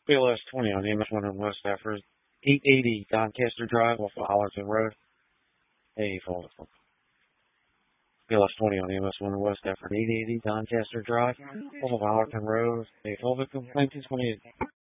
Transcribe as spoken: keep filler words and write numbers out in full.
B L S twenty on M S one in West Stafford. eight eighty Doncaster Drive off of Allerton Road. Hey, fold it. B L S twenty on M S one in West Stafford. eight eighty Doncaster Drive off of Allerton Road. Hey, fold it. nineteen twenty-eight.